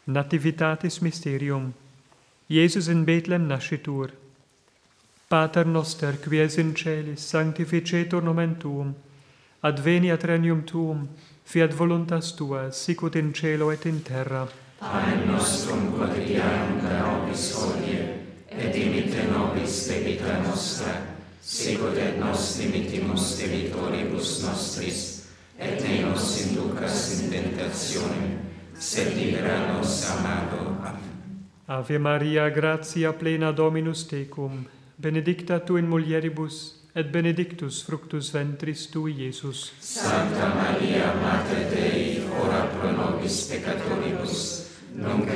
Nativitatis Mysterium. Iesus in Bethlehem nascitur. Pater noster, qui es in celis, sanctificetur nomen tuum. Adveniat regnum tuum, fiat voluntas tua, sicut in cielo et in terra. Panem nostrum quotidianum da nobis hodie, et dimitte nobis debita nostra, sicut et nos dimittimus debitoribus nostris, et ne nos inducas in tentationem, sed libera nos a malo. Amen. Ave Maria, gratia plena Dominus tecum, benedicta tu in mulieribus, et benedictus fructus ventris tui, Iesus. Santa Maria, Mater Dei, ora pro nobis peccatoribus, nunc